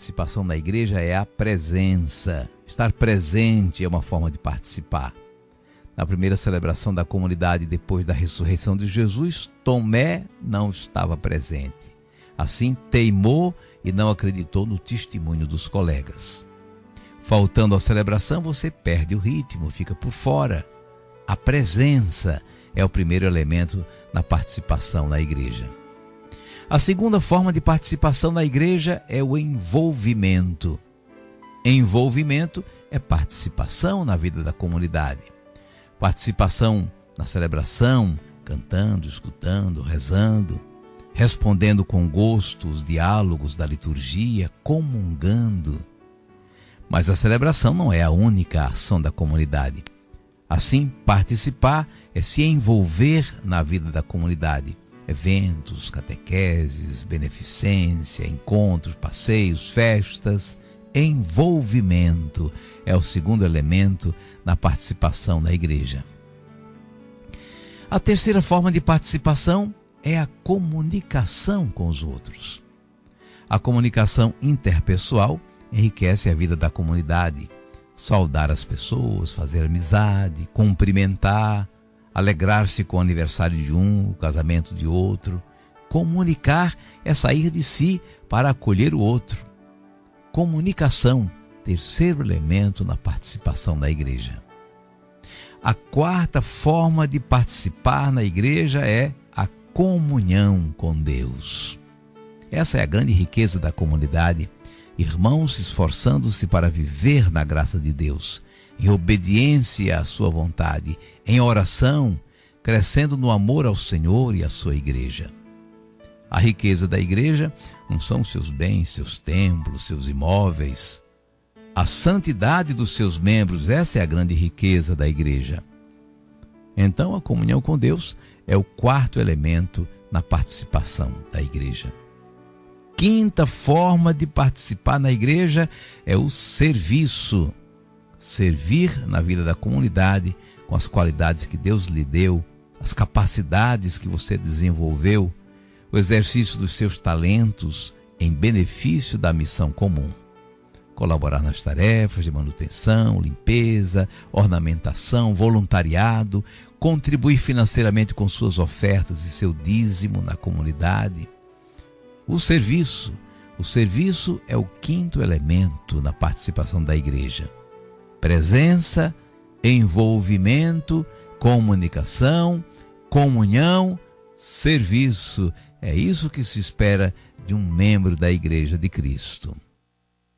participação na igreja é a presença. Estar presente é uma forma de participar. Na primeira celebração da comunidade depois da ressurreição de Jesus, Tomé não estava presente. Assim, teimou e não acreditou no testemunho dos colegas. Faltando à celebração, você perde o ritmo, fica por fora. A presença é o primeiro elemento na participação na igreja. A segunda forma de participação na igreja é o envolvimento. Envolvimento é participação na vida da comunidade. Participação na celebração, cantando, escutando, rezando, respondendo com gosto os diálogos da liturgia, comungando. Mas a celebração não é a única ação da comunidade. Assim, participar é se envolver na vida da comunidade. Eventos, catequeses, beneficência, encontros, passeios, festas. Envolvimento é o segundo elemento na participação na igreja. A terceira forma de participação é a comunicação com os outros. A comunicação interpessoal enriquece a vida da comunidade. Saudar as pessoas, fazer amizade, cumprimentar, alegrar-se com o aniversário de um, o casamento de outro. Comunicar é sair de si para acolher o outro. Comunicação, terceiro elemento na participação na igreja. A quarta forma de participar na igreja é a comunhão com Deus. Essa é a grande riqueza da comunidade. Irmãos esforçando-se para viver na graça de Deus, em obediência à sua vontade, em oração, crescendo no amor ao Senhor e à sua igreja. A riqueza da igreja não são seus bens, seus templos, seus imóveis. A santidade dos seus membros, essa é a grande riqueza da igreja. Então, a comunhão com Deus é o quarto elemento na participação da igreja. Quinta forma de participar na igreja é o serviço. Servir na vida da comunidade com as qualidades que Deus lhe deu, as capacidades que você desenvolveu, o exercício dos seus talentos em benefício da missão comum. Colaborar nas tarefas de manutenção, limpeza, ornamentação, voluntariado, contribuir financeiramente com suas ofertas e seu dízimo na comunidade. O serviço é o quinto elemento na participação da igreja. Presença, envolvimento, comunicação, comunhão, serviço. É isso que se espera de um membro da Igreja de Cristo.